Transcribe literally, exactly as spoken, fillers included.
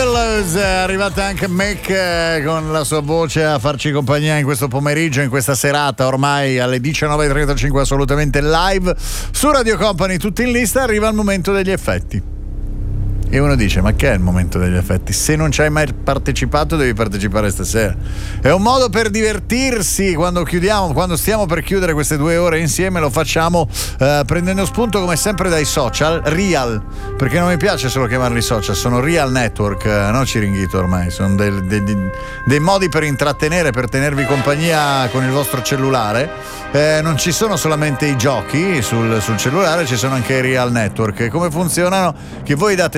Marvelous, è arrivata anche Mac eh, con la sua voce a farci compagnia in questo pomeriggio, in questa serata ormai alle diciannove e trentacinque assolutamente live su Radio Company, tutti in lista. Arriva il momento degli effetti. E uno dice: ma che è il momento degli effetti? Se non ci hai mai partecipato devi partecipare stasera. È un modo per divertirsi quando chiudiamo, quando stiamo per chiudere queste due ore insieme. Lo facciamo eh, prendendo spunto come sempre dai social real, perché non mi piace solo chiamarli social, sono real network, eh, no Ciringhito, ormai sono dei, dei, dei modi per intrattenere, per tenervi compagnia con il vostro cellulare. Eh, non ci sono solamente i giochi sul, sul cellulare, ci sono anche i real network. E come funzionano? Che voi date